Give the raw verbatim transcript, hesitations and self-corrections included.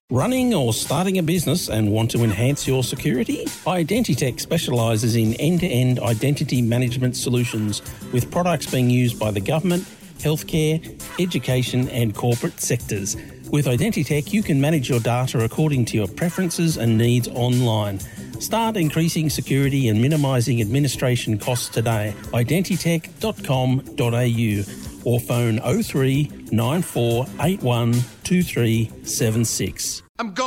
Running or starting a business and want to enhance your security? Identitech specialises in end-to-end identity management solutions with products being used by the government, healthcare, education and corporate sectors. With Identitech, you can manage your data according to your preferences and needs online. Start increasing security and minimising administration costs today. identitech dot com dot a u or phone oh three nine four eight one two three seven six. I'm going